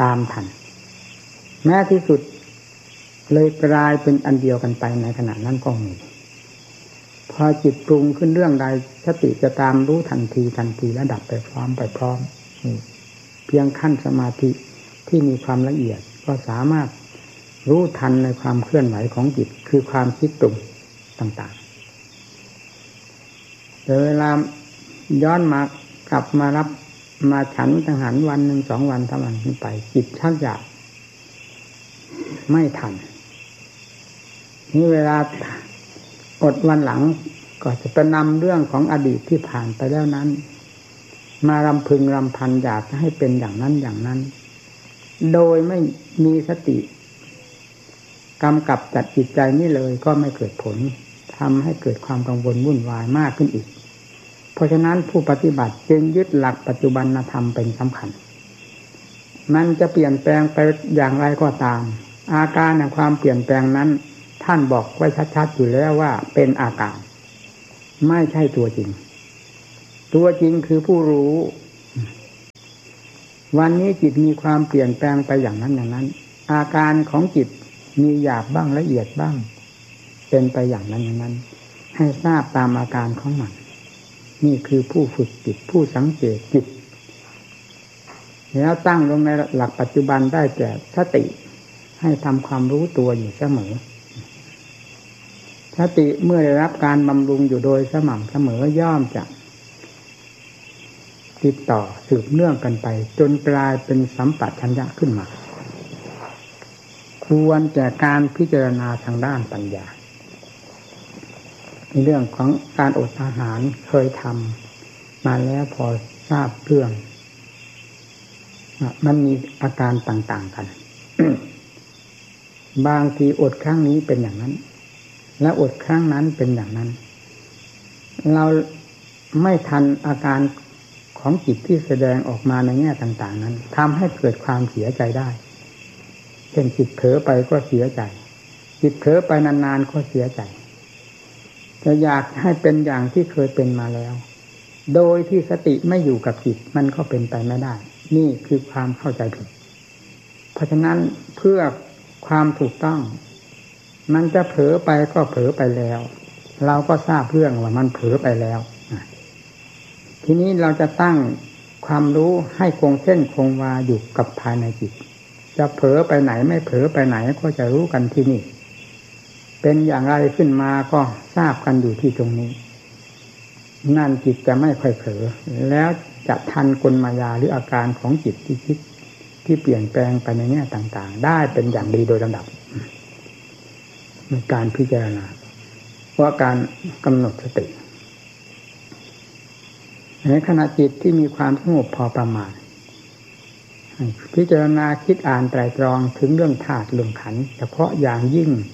ตามทันแม้ที่สุดเลยกลายเป็นอันเดียวกันไปในขณะนั้นก็มีพอจิตปรุงขึ้นเรื่องใดสติจะตามรู้ทันทีและดับไปพร้อมเพียงขั้นสมาธิที่มีความละเอียดก็สามารถรู้ทันในความเคลื่อนไหวของจิตคือความคิดปรุงต่างๆแต่เวลาย้อนมากลับมารับมาฉันจังหันวันหนึ่ง2 วัน3 วันขึ้นไปจิตชักอยากไม่ทันนี่เวลาอดวันหลังก็จะไปนำเรื่องของอดีตที่ผ่านไปแล้วนั้นมารำพึงรำพันอยากให้เป็นอย่างนั้นโดยไม่มีสติกำกับจัดจิตใจนี่เลยก็ไม่เกิดผลทำให้เกิดความกังวลวุ่นวายมากขึ้นอีกเพราะฉะนั้นผู้ปฏิบัติจึงยึดหลักปัจจุบันธรรมเป็นสำคัญมันจะเปลี่ยนแปลงไปอย่างไรก็ตามอาการแห่งความเปลี่ยนแปลงนั้นท่านบอกไว้ชัดๆอยู่แล้วว่าเป็นอาการไม่ใช่ตัวจริงคือผู้รู้วันนี้จิตมีความเปลี่ยนแปลงไปอย่างนั้นอาการของจิตมีหยาบบ้างละเอียดบ้างเป็นไปอย่างนั้นให้ทราบตามอาการของมันนี่คือผู้ฝึกจิตผู้สังเกตจิตแล้วตั้งลงในหลักปัจจุบันได้แก่สติให้ทำความรู้ตัวอยู่เสมอสติเมื่อได้รับการบำรุงอยู่โดยสม่ำเสมอย่อมจะติดต่อสืบเนื่องกันไปจนกลายเป็นสัมปชัญญะขึ้นมาควรแก่การพิจารณาทางด้านปัญญาในเรื่องของการอดอาหารเคยทำมาแล้วพอทราบเรื่องมันมีอาการต่างๆกัน บางทีอดครั้งนี้เป็นอย่างนั้นและอดครั้งนั้นเป็นอย่างนั้นเราไม่ทันอาการของจิตที่แสดงออกมาในแง่ต่างๆนั้นทำให้เกิดความเสียใจได้เช่นจิตเผลอไปก็เสียใจจิตเผลอไปนานๆก็เสียใจจะอยากให้เป็นอย่างที่เคยเป็นมาแล้วโดยที่สติไม่อยู่กับจิตมันก็เป็นไปไม่ได้นี่คือความเข้าใจผิดเพราะฉะนั้นเพื่อความถูกต้องมันจะเผลอไปก็เผลอไปแล้วเราก็ทราบเรื่องว่ามันเผลอไปแล้วทีนี้เราจะตั้งความรู้ให้คงเส้นคงวาอยู่กับภายในจิตจะเผลอไปไหนไม่เผลอไปไหนก็จะรู้กันที่นี่เป็นอย่างไรขึ้นมาก็ทราบกันอยู่ที่ตรงนี้นั่นจิตจะไม่ค่อยเผลอแล้วจะทันกลมายาหรืออาการของจิตที่คิดที่เปลี่ยนแปลงไปในแง่ต่างๆได้เป็นอย่างดีโดยลำดับในการพิจารณาว่าการกำหนดสติในขณะจิตที่มีความสงบพอประมาณพิจารณาคิดอ่านไตร่ตรองถึงเรื่องธาตุเรื่องขันธ์เฉพาะอย่างยิ่ง